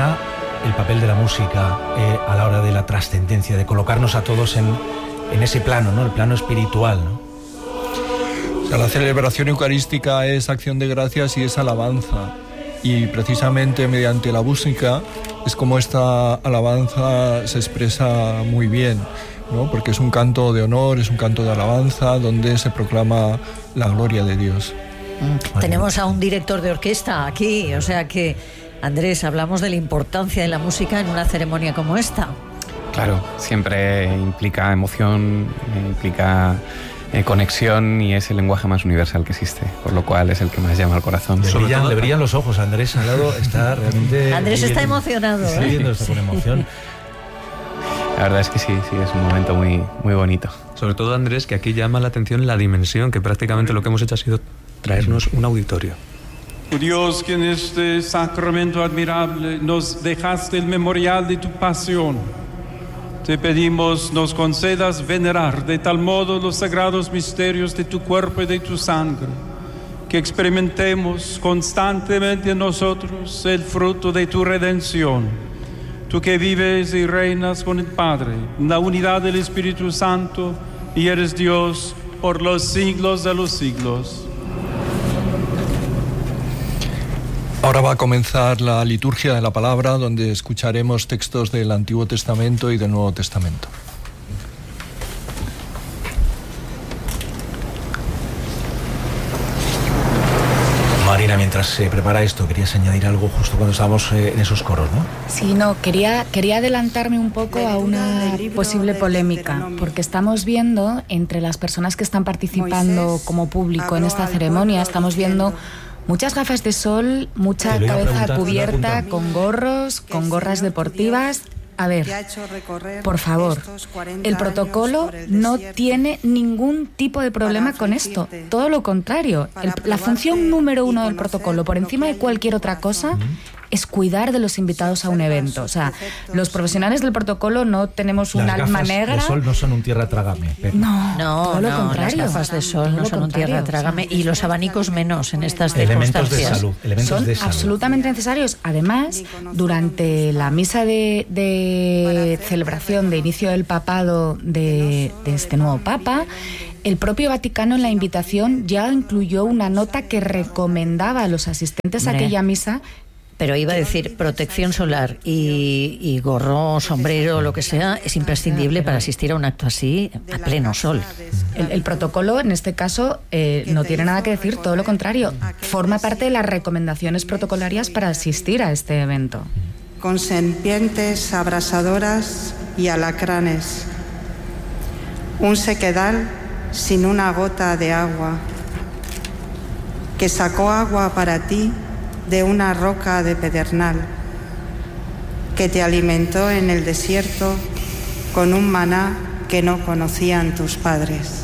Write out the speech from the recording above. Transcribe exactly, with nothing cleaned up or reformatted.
Marina, el papel de la música eh, a la hora de la trascendencia, de colocarnos a todos en, en ese plano, ¿no? El plano espiritual, ¿no? O sea, la celebración eucarística es acción de gracias y es alabanza. Y precisamente mediante la música es como esta alabanza se expresa muy bien, ¿no? Porque es un canto de honor, es un canto de alabanza donde se proclama la gloria de Dios. Mm. Tenemos a un director de orquesta aquí, o sea que, Andrés, hablamos de la importancia de la música en una ceremonia como esta. Claro, siempre implica emoción, implica eh, conexión y es el lenguaje más universal que existe, por lo cual es el que más llama al corazón. Le brillan, le brillan los ojos, Andrés al lado está realmente... Andrés está emocionado. Está viendo esto con emoción. La verdad es que sí, sí, es un momento muy, muy bonito. Sobre todo, Andrés, que aquí llama la atención la dimensión, que prácticamente lo que hemos hecho ha sido traernos un auditorio. Dios, que en este sacramento admirable nos dejaste el memorial de tu pasión, te pedimos nos concedas venerar de tal modo los sagrados misterios de tu cuerpo y de tu sangre, que experimentemos constantemente en nosotros el fruto de tu redención. Tú que vives y reinas con el Padre, en la unidad del Espíritu Santo, y eres Dios por los siglos de los siglos. Ahora va a comenzar la liturgia de la palabra, donde escucharemos textos del Antiguo Testamento y del Nuevo Testamento. Marina, mientras se prepara esto, querías añadir algo justo cuando estábamos eh, en esos coros, ¿no? Sí, no, quería, quería adelantarme un poco a una posible polémica, porque estamos viendo entre las personas que están participando como público en esta ceremonia, estamos viendo muchas gafas de sol, mucha cabeza cubierta, con gorros, con gorras deportivas. A ver, por favor, el protocolo no tiene ningún tipo de problema con esto. Todo lo contrario. El, la función número uno del protocolo, por encima de cualquier otra cosa, es cuidar de los invitados a un evento. O sea, los profesionales del protocolo no tenemos un alma negra. Las gafas de sol no son un tierra trágame. Pero... No, no, todo lo no, contrario. Las gafas de sol no son un tierra trágame, y los abanicos menos en estas elementos circunstancias. De salud, elementos son de salud. absolutamente necesarios. Además, durante la misa de, de celebración de inicio del papado de, de este nuevo papa, el propio Vaticano en la invitación ya incluyó una nota que recomendaba a los asistentes a aquella misa. Pero iba a decir, protección solar y, y gorro, sombrero, lo que sea, es imprescindible para asistir a un acto así a pleno sol. El, el protocolo, en este caso, eh, no tiene nada que decir, todo lo contrario. Forma parte de las recomendaciones protocolarias para asistir a este evento. Con serpientes abrasadoras y alacranes. Un sequedal sin una gota de agua, que sacó agua para ti de una roca de pedernal, que te alimentó en el desierto con un maná que no conocían tus padres.